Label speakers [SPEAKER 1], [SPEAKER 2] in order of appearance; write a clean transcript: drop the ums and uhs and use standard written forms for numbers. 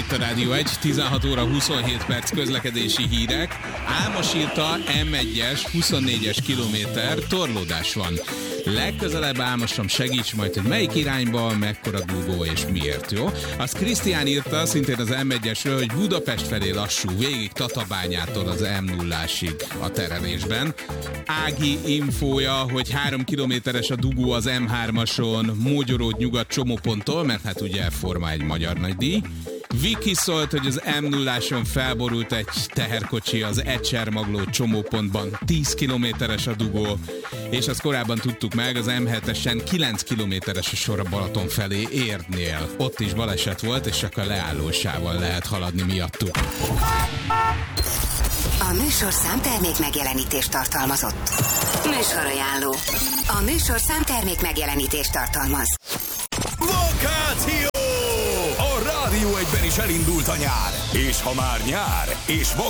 [SPEAKER 1] itt a Rádió 1, 16 óra 27 perc közlekedési hírek. Álmos írta, M1-es, 24-es kilométer, torlódás van. Legközelebb Álmosom, segíts majd, hogy melyik irányba, mekkora dugó és miért, jó? Az Krisztián írta, szintén az M1-esről, hogy Budapest felé lassú, végig Tatabányától az M0-ásig a terelésben. Ági infója, hogy 3 kilométeres a dugó az M3-ason, Mogyoród nyugat csomóponttól, mert hát ugye Forma 1 magyar nagydíj. Viki szólt, hogy az M0-áson felborult egy teherkocsi az Ecsermagló csomópontban, 10 kilométeres a dugó, és azt korábban tudtuk meg, az M7-esen 9 kilométeres a sor a Balaton felé Érdnél. Ott is baleset volt, és csak a leállósával lehet haladni miattuk.
[SPEAKER 2] A műsorszám termék megjelenítést tartalmazott. Műsorajánló. A műsorszám termék megjelenítést tartalmaz.
[SPEAKER 3] Vakáció! A Rádió 1-ben is elindult a nyár. És ha már nyár, és